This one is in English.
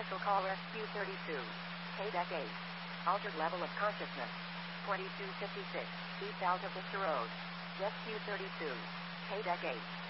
Special call Rescue 32. KDEC 8. Altered level of consciousness. 2256. East out of Vista Road. Rescue 32. KDEC 8.